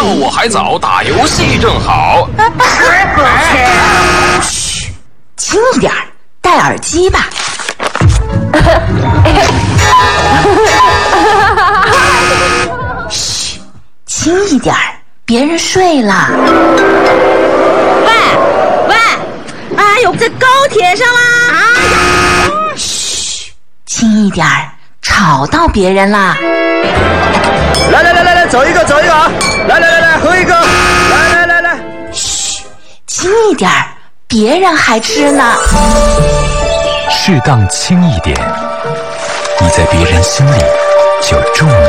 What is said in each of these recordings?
我还早，打游戏正好。 嘘，轻一点，戴耳机吧。嘘，轻一点，别人睡了。 喂，哎呦，在高铁上啦！ 嘘，轻一点，吵到别人啦。 来，走一个啊！来，喝一个！来， 嘘，轻一点，别人还吃呢。 适当轻一点，你在别人心里就重一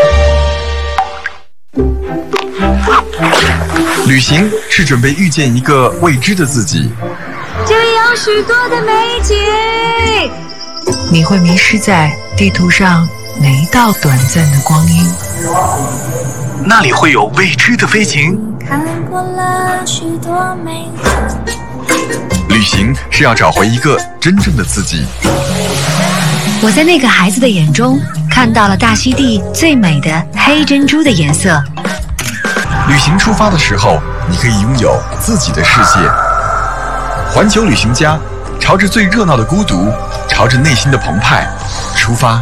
点。 旅行是准备遇见一个未知的自己， 这里有许多的美景， 你会迷失在地图上哪一道短暂的光阴？ 那里会有未知的飞行。 看过了许多美景。 旅行是要找回一个真正的自己。 我在那个孩子的眼中看到了大溪地最美的黑珍珠的颜色。 旅行出发的时候，你可以拥有自己的世界。环球旅行家，朝着最热闹的孤独，朝着内心的澎湃出发。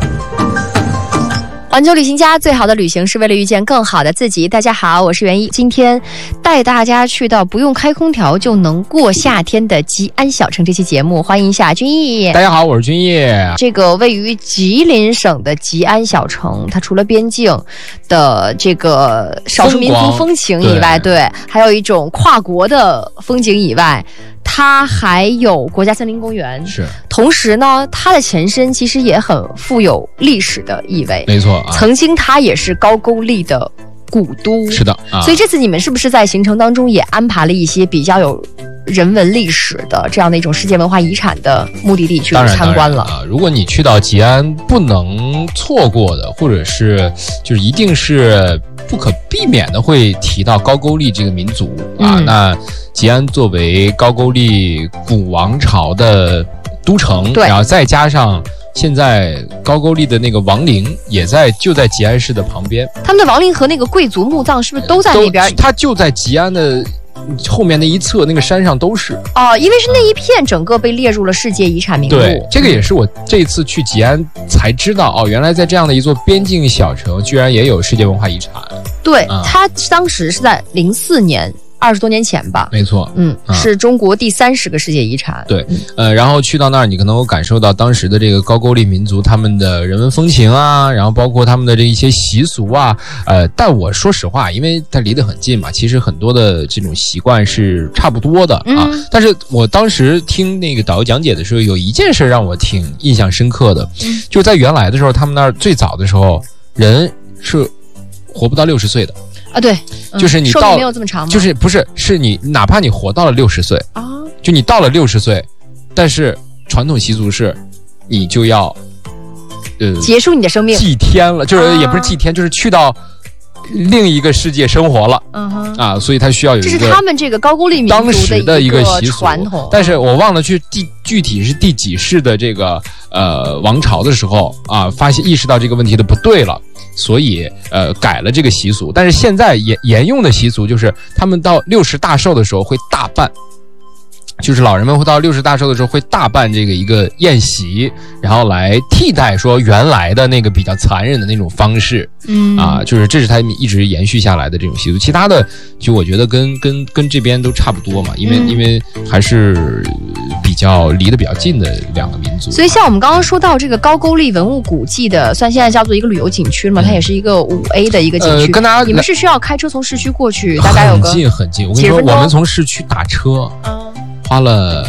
环球旅行家，最好的旅行是为了遇见更好的自己。大家好，我是袁一，今天带大家去到不用开空调就能过夏天的吉安小城。这期节目欢迎一下君毅。 大家好，我是君毅。 这个位于吉林省的吉安小城，它除了边境的这个少数民族风情以外，对，还有一种跨国的风景以外，它还有国家森林公园。 是， 同时呢，它的前身其实也很富有历史的意味。 没错。 曾经它也是高句丽的古都。 是的。 所以这次你们是不是在行程当中也安排了一些比较有人文历史的这样的一种世界文化遗产的目的地去参观了？ 如果你去到吉安，不能错过的，或者是就是一定是不可避免的会提到高句丽这个民族那吉安作为高句丽古王朝的都城，然后再加上现在高句丽的那个王陵就在吉安市的旁边， 他们的王陵和那个贵族墓葬是不是都在那边？ 它就在吉安的后面那一侧，那个山上都是因为是那一片整个被列入了世界遗产名录。 对，这个也是我这次去吉安才知道原来在这样的一座边境小城，居然也有世界文化遗产。 对，它当时是在04年。20多年前吧， 没错， 是中国第30个世界遗产。 对，然后去到那儿，你可能会感受到当时的这个高句丽民族他们的人文风情啊，然后包括他们的这一些习俗啊，但我说实话，因为它离得很近嘛，其实很多的这种习惯是差不多的啊。但是我当时听那个导游讲解的时候，有一件事让我挺印象深刻的，就是在原来的时候，他们那儿最早的时候，人是活不到60岁的。 对， 就是你到寿命没有这么长吗？ 就是不是你哪怕你活到了60岁就你到了60岁，但是传统习俗是你就要结束你的生命， 祭天了，就是也不是祭天，就是去到另一个世界生活了所以它需要有一个， 这是他们这个高句丽民族当时的一个习俗传统。 但是我忘了具体是第几世的这个王朝的时候发现意识到这个问题的不对了。所以改了这个习俗，但是现在沿用的习俗就是他们到60大寿的时候会大办，就是老人们会到60大寿的时候会大办这个一个宴席，然后来替代说原来的那个比较残忍的那种方式。就是这是他们一直延续下来的这种习俗。其他的就我觉得跟这边都差不多嘛，因为还是比较离得比较近的两个民族。 所以像我们刚刚说到这个高句丽文物古迹的，算现在叫做一个旅游景区嘛，它也是一个5A 的一个景区。 跟大家你们是需要开车从市区过去，大概有个很近。我跟你说，我们从市区打车花了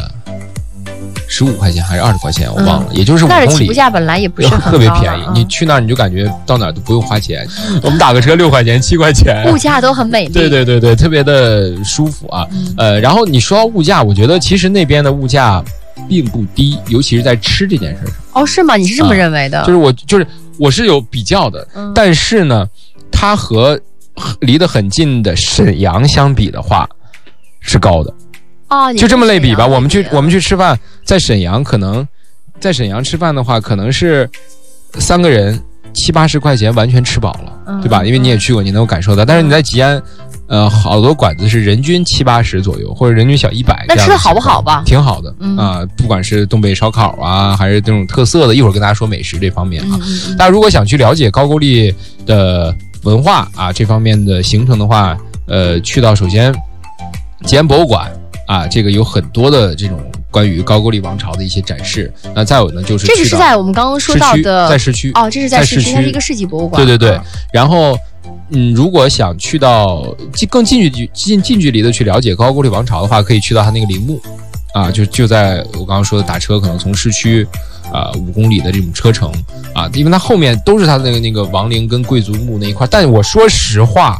15块钱还是20块钱，我忘了，也就是5公里。 那起步价本来也不是很高， 特别便宜。你去那儿你就感觉到哪儿都不用花钱。我们打个车6块钱、7块钱， 物价都很美丽。 对，特别的舒服啊。然后你说到物价，我觉得其实那边的物价并不低，尤其是在吃这件事上。 是吗？你是这么认为的？ 我是有比较的，但是呢，它和离得很近的沈阳相比的话，是高的。就这么类比吧，我们去吃饭，在沈阳吃饭的话，可能是3个人 70-80块钱完全吃饱了，对吧？因为你也去过，你能够感受到。但是你在吉安，好多馆子是人均70-80左右，或者人均小100。 那吃的好不好吧？ 挺好的不管是东北烧烤啊，还是这种特色的，一会儿跟大家说美食这方面啊。大家如果想去了解高句丽的文化啊这方面的行程的话，去到首先吉安博物馆啊，这个有很多的这种关于高句丽王朝的一些展示。那再有呢，就是这个是在我们刚刚说到的在市区这是在市区，它是一个世纪博物馆。 对。然后，如果想去到更近距离的去了解高句丽王朝的话，可以去到它那个陵墓啊，就在我刚刚说的打车可能从市区5公里的这种车程啊，因为它后面都是它的那个王陵跟贵族墓那一块。但我说实话，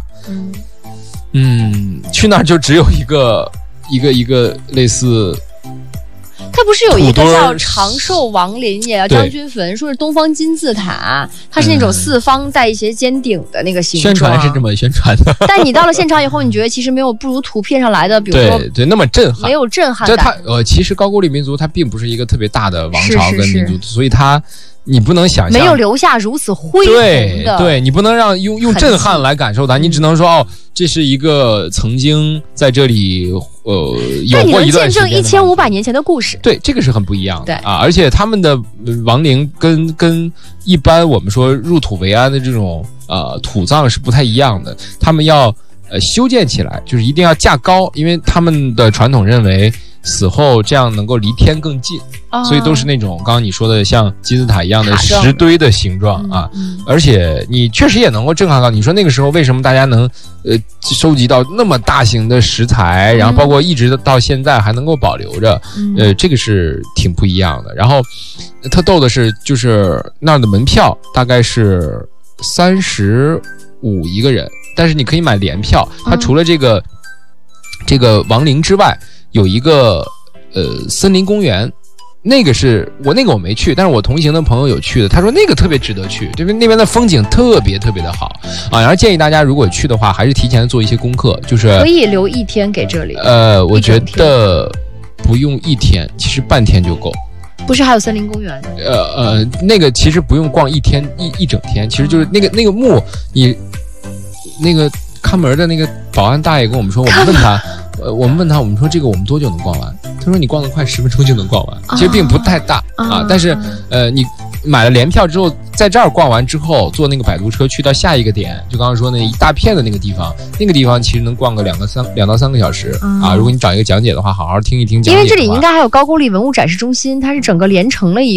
去那儿就只有一个类似。 它不是有一个叫长寿王陵，也叫将军坟，说是东方金字塔，它是那种四方带一些尖顶的那个形状。 宣传是这么宣传的， 但你到了现场以后，你觉得其实没有不如图片上来的，比如说对那么震撼， 没有震撼感。 其实高句丽民族它并不是一个特别大的王朝跟民族，所以你不能想象没有留下如此恢宏的， 对，你不能让用震撼来感受它，你只能说这是一个曾经在这里有过一段时间的见证1500年前的故事。 对，这个是很不一样的。 对而且他们的亡灵跟一般我们说入土为安的这种土葬是不太一样的，他们要修建起来，就是一定要架高，因为他们的传统认为死后这样能够离天更近，所以都是那种刚刚你说的像金字塔一样的石堆的形状而且你确实也能够震撼到，你说那个时候为什么大家能收集到那么大型的石材，然后包括一直到现在还能够保留着，这个是挺不一样的。然后特逗的是，就是那儿的门票大概是35一个人，但是你可以买联票，它除了这个亡灵之外，有一个森林公园，那个我没去，但是我同行的朋友有去的，他说那个特别值得去，这边那边的风景特别特别的好然后建议大家如果去的话，还是提前做一些功课，就是可以留1天给这里。 我觉得不用1天，其实半天就够。 不是还有森林公园？ 那个其实不用逛1天一整天，其实就是那个墓，你那个看门的那个保安大爷跟我们说，我们问他，我们说这个我们多久能逛完？他说你逛得快10分钟就能逛完，其实并不太大但是你买了联票之后，在这儿逛完之后，坐那个摆渡车去到下一个点，就刚刚说那一大片的那个地方其实能逛个2到3个小时如果你找一个讲解的话，好好听一听讲解的话。 因为这里应该还有高句丽文物展示中心，它是整个连成了一